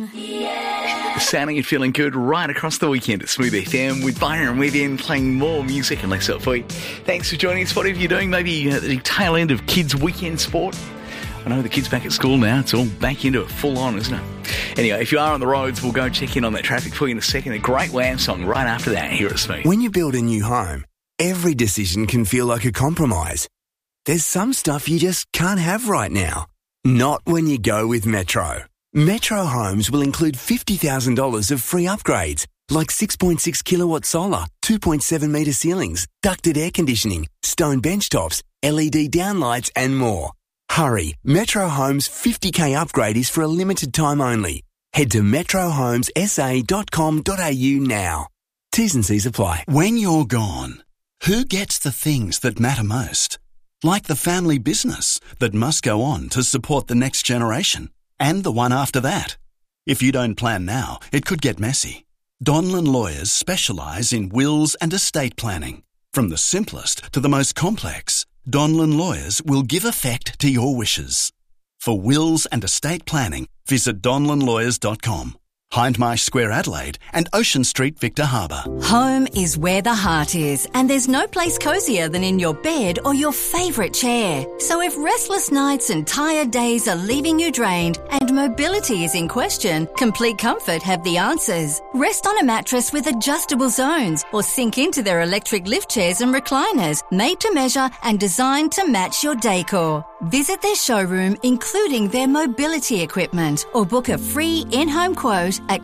Sounding and feeling good right across the weekend at Smooth FM with Byron Within playing more music and less up for you. Thanks for joining us. Whatever you're doing, maybe the tail end of kids' weekend sport. I know the kids back at school now. It's all back into it full on, isn't it? Anyway, if you are on the roads, we'll go check in on that traffic for you in a second. A great Wham song right after that here at Smooth. When you build a new home, every decision can feel like a compromise. There's some stuff you just can't have right now. Not when you go with Metro. Metro Homes will include $50,000 of free upgrades, like 6.6 kilowatt solar, 2.7 metre ceilings, ducted air conditioning, stone bench tops, LED downlights and more. Hurry, Metro Homes 50k upgrade is for a limited time only. Head to metrohomesa.com.au now. T's and C's apply. When you're gone, who gets the things that matter most? Like the family business that must go on to support the next generation. And the one after that. If you don't plan now, it could get messy. Donlan Lawyers specialise in wills and estate planning. From the simplest to the most complex, Donlan Lawyers will give effect to your wishes. For wills and estate planning, visit donlanlawyers.com. Hindmarsh Square, Adelaide, and Ocean Street, Victor Harbour. Home is where the heart is, and there's no place cosier than in your bed or your favourite chair. So if restless nights and tired days are leaving you drained and mobility is in question, Complete Comfort have the answers. Rest on a mattress with adjustable zones or sink into their electric lift chairs and recliners, made to measure and designed to match your decor. Visit their showroom, including their mobility equipment, or book a free in-home quote at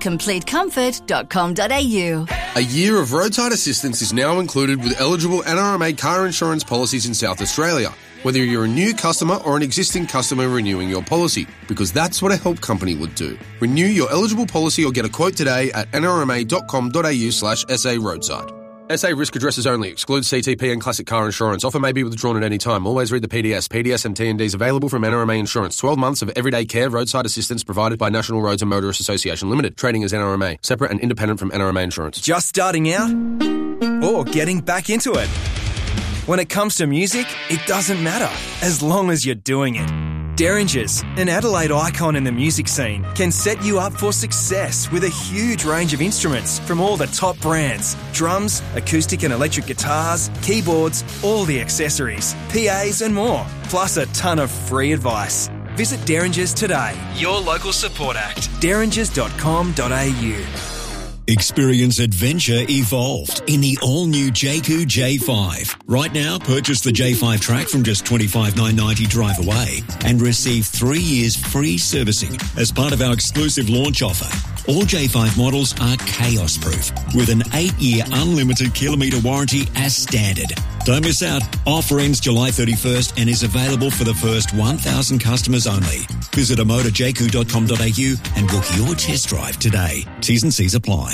completecomfort.com.au. A year of roadside assistance is now included with eligible NRMA car insurance policies in South Australia, whether you're a new customer or an existing customer renewing your policy, because that's what a help company would do. Renew your eligible policy or get a quote today at nrma.com.au/SA roadside. SA risk addresses only. Excludes CTP and classic car insurance. Offer may be withdrawn at any time. Always read the PDS. PDS and TNDs available from NRMA Insurance. 12 months of everyday care roadside assistance provided by National Roads and Motorists Association Limited. Trading as NRMA. Separate and independent from NRMA Insurance. Just starting out? Or getting back into it? When it comes to music, it doesn't matter, as long as you're doing it. Derringers, an Adelaide icon in the music scene, can set you up for success with a huge range of instruments from all the top brands. Drums, acoustic and electric guitars, keyboards, all the accessories, PAs and more, plus a ton of free advice. Visit Derringers today, your local support act, derringers.com.au. Experience adventure evolved in the all-new Jayco J5. Right now, purchase the J5 Track from just $25,990 drive away and receive 3 years free servicing as part of our exclusive launch offer. All J5 models are chaos-proof with an 8-year unlimited kilometre warranty as standard. Don't miss out. Offer ends July 31st and is available for the first 1,000 customers only. Visit amotorjayco.com.au and book your test drive today. T's and C's apply.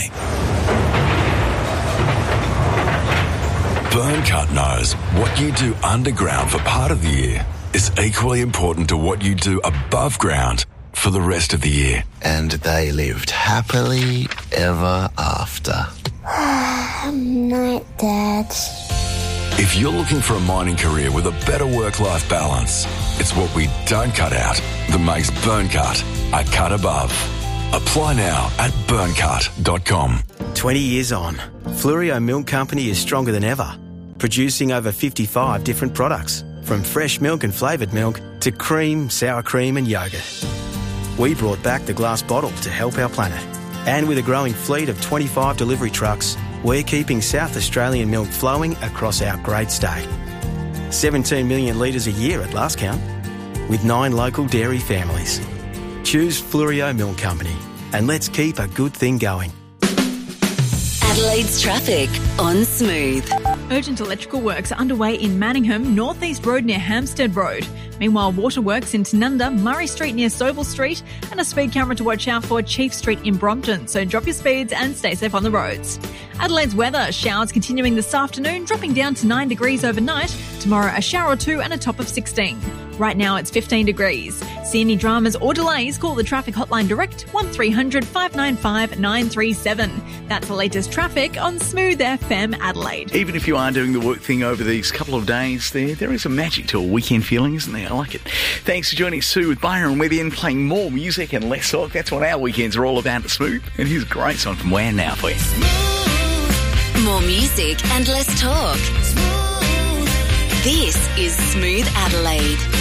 Burncut knows what you do underground for part of the year is equally important to what you do above ground for the rest of the year. And they lived happily ever after. Night, Dad. If you're looking for a mining career with a better work-life balance, it's what we don't cut out that makes Burncut a cut above. Apply now at burncut.com. 20 years on, Fluorio Milk Company is stronger than ever, producing over 55 different products, from fresh milk and flavoured milk to cream, sour cream and yoghurt. We brought back the glass bottle to help our planet. And with a growing fleet of 25 delivery trucks, we're keeping South Australian milk flowing across our great state. 17 million litres a year at last count, with 9 local dairy families. Choose Fluorio Milk Company, and let's keep a good thing going. Adelaide's traffic on Smooth. Urgent electrical works are underway in Manningham, North East Road near Hampstead Road. Meanwhile, waterworks in Tanunda, Murray Street near Sobel Street, and a speed camera to watch out for Chief Street in Brompton. So drop your speeds and stay safe on the roads. Adelaide's weather, showers continuing this afternoon, dropping down to 9 degrees overnight. Tomorrow, a shower or two and a top of 16. Right now it's 15 degrees. See any dramas or delays, call the traffic hotline direct 1300 595 937. That's the latest traffic on Smooth FM Adelaide. Even if you are doing the work thing over these couple of days, there is a magic to a weekend feeling, isn't there? I like it. Thanks for joining Sue with Byron Within, playing more music and less talk. That's what our weekends are all about at Smooth. And here's a great song from Wham now for you. More music and less talk. This is Smooth Adelaide.